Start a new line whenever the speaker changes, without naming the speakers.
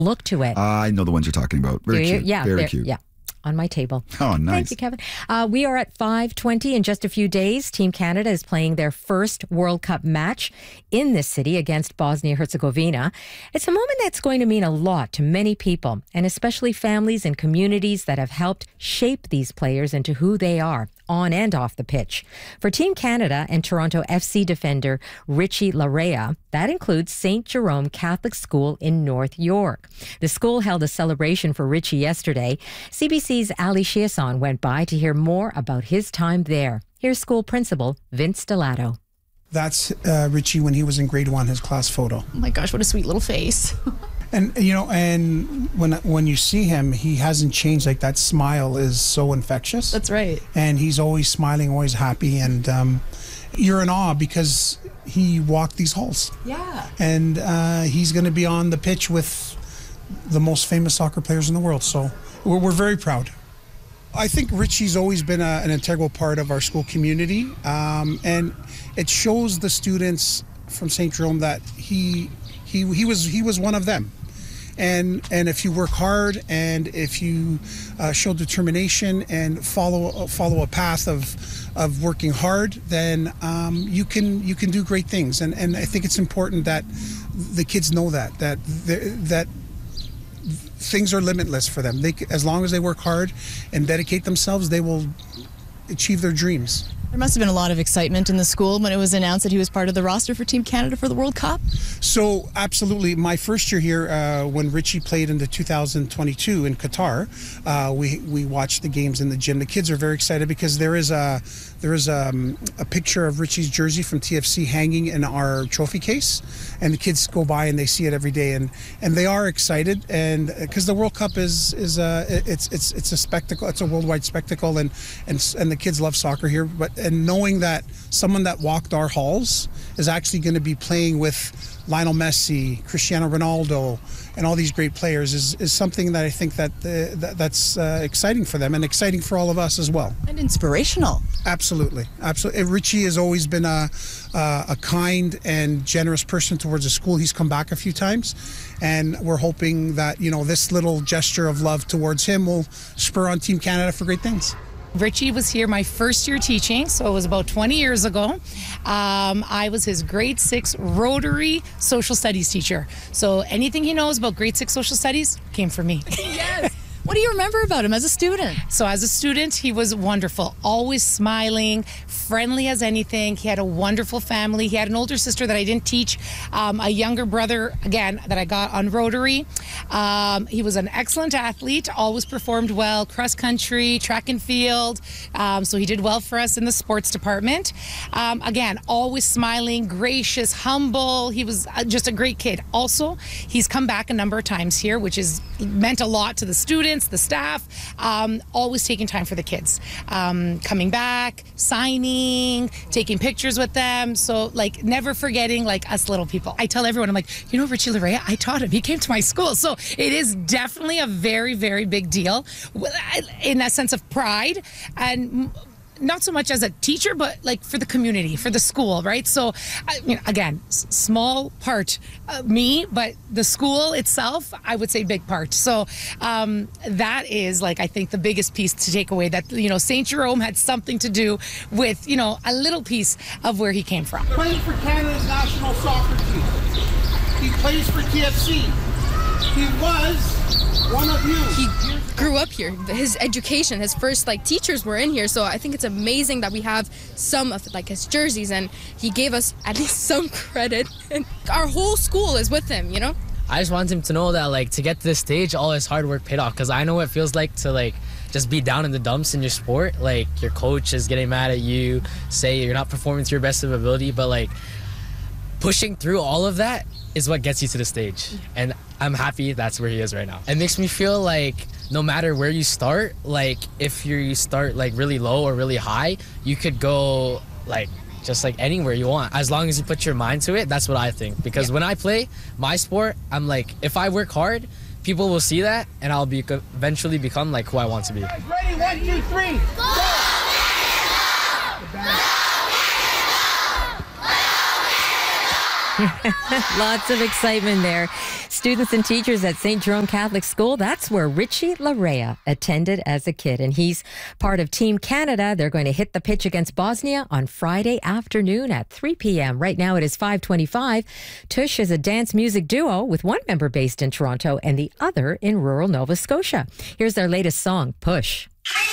look to it.
I know the ones you're talking about. Very cute.
Yeah,
very cute.
Yeah. On my table.
Oh, nice.
Thank you, Kevin. We are at 5:20 in just a few days. Team Canada is playing their first World Cup match in this city against Bosnia-Herzegovina. It's a moment that's going to mean a lot to many people, and especially families and communities that have helped shape these players into who they are, on and off the pitch. For Team Canada and Toronto FC defender Richie Laryea, that includes St. Jerome Catholic School in North York. The school held a celebration for Richie yesterday. CBC's Ali Chiasson went by to hear more about his time there. Here's school principal Vince Stellato.
That's Richie when he was in grade 1, his class photo.
Oh my gosh, what a sweet little face.
And, you know, and when you see him, he hasn't changed. Like, that smile is so infectious.
That's right.
And he's always smiling, always happy. And you're in awe because he walked these halls.
Yeah.
And he's going to be on the pitch with the most famous soccer players in the world. So we're very proud. I think Richie's always been an integral part of our school community. And it shows the students from St. Jerome that he was one of them. And if you work hard and if you show determination and follow a path of working hard, then you can do great things. And I think it's important that the kids know that things are limitless for them. As long as they work hard and dedicate themselves, they will achieve their dreams.
There must have been a lot of excitement in the school when it was announced that he was part of the roster for Team Canada for the World Cup.
So, absolutely. My first year here, when Richie played in the 2022 in Qatar, we watched the games in the gym. The kids are very excited because there is a picture of Richie's jersey from TFC hanging in our trophy case, and the kids go by and they see it every day, and they are excited, and because the World Cup is a spectacle. It's a worldwide spectacle, and the kids love soccer here, and knowing that someone that walked our halls is actually going to be playing with Lionel Messi, Cristiano Ronaldo, and all these great players is something that I think that's exciting for them and exciting for all of us as well.
And inspirational.
Absolutely. Richie has always been a kind and generous person towards the school. He's come back a few times, and we're hoping that, this little gesture of love towards him will spur on Team Canada for great things.
Richie was here my first year teaching, so it was about 20 years ago. I was his grade 6 Rotary social studies teacher. So anything he knows about grade 6 social studies came from me.
Yes. What do you remember about him as a student?
So as a student, he was wonderful, always smiling, friendly as anything. He had a wonderful family. He had an older sister that I didn't teach, a younger brother, again, that I got on Rotary. He was an excellent athlete, always performed well, cross country, track and field. So he did well for us in the sports department. Again, always smiling, gracious, humble. He was just a great kid. Also, he's come back a number of times here, which is meant a lot to the students, the staff, always taking time for the kids, coming back, signing, taking pictures with them. So never forgetting us little people. I tell everyone, I'm like, Richie Laryea, I taught him. He came to my school. So it is definitely a very, very big deal in that sense of pride, and not so much as a teacher, but for the community, for the school, right? So, again, small part me, but the school itself, I would say big part. So that is I think the biggest piece to take away, that, St. Jerome had something to do with, a little piece of where he came from.
Playing for Canada's national soccer team. He plays for TFC. He was one of you.
He grew up here. His education, his first teachers were in here, so I think it's amazing that we have some of his jerseys, and he gave us at least some credit, and our whole school is with him,
I just want him to know that to get to this stage, all his hard work paid off, because I know what it feels like to just be down in the dumps in your sport. Your coach is getting mad at you, say you're not performing to your best of ability, but pushing through all of that is what gets you to the stage. And I'm happy that's where he is right now. It makes me feel no matter where you start, if you start really low or really high, you could go just anywhere you want, as long as you put your mind to it. That's what I think, because when I play my sport, I'm if I work hard, people will see that, and I'll eventually become who I want to be.
Ready, 1, 2, 3, go!
Lots of excitement there. students and teachers at St. Jerome Catholic School. That's where Richie Larea attended as a kid, and he's part of Team Canada. They're going to hit the pitch against Bosnia on Friday afternoon at 3 p.m. Right now it is 5:25. Tush is a dance music duo with one member based in Toronto and the other in rural Nova Scotia. Here's their latest song, Push.